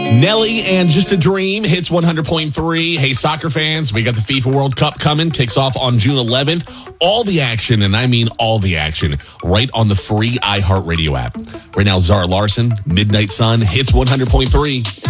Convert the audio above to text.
Nelly and Just a Dream hits 100.3. Hey, soccer fans, we got the FIFA World Cup coming. Kicks off on June 11th. All the action, and I mean all the action, right on the free iHeartRadio app. Right now, Zara Larson, Midnight Sun, hits 100.3.